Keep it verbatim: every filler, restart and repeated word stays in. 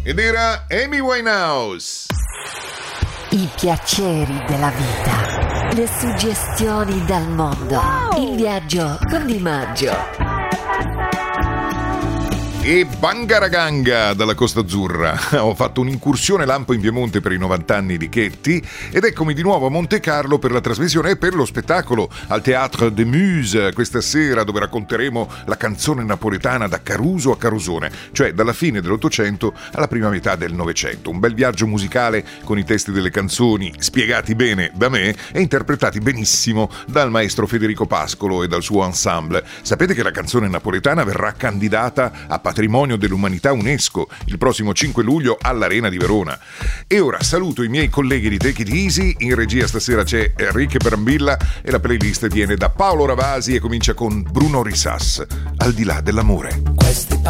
Ed era Amy Winehouse. I piaceri della vita, le suggestioni dal mondo, in viaggio con Di Maggio. E Bangaraganga dalla Costa Azzurra. Ho fatto un'incursione lampo in Piemonte per i novanta anni di Chetti ed eccomi di nuovo a Monte Carlo per la trasmissione e per lo spettacolo al Théâtre des Muses questa sera, dove racconteremo la canzone napoletana da Caruso a Carosone, cioè dalla fine dell'Ottocento alla prima metà del Novecento. Un bel viaggio musicale con i testi delle canzoni spiegati bene da me e interpretati benissimo dal maestro Federico Pascolo e dal suo ensemble. Sapete che la canzone napoletana verrà candidata a Patrimonio dell'Umanità UNESCO il prossimo cinque luglio all'Arena di Verona. E ora saluto i miei colleghi di Take It Easy. In regia stasera c'è Enrique Brambilla e la playlist viene da Paolo Ravasi e comincia con Bruno Risas, Al di là dell'amore. Questi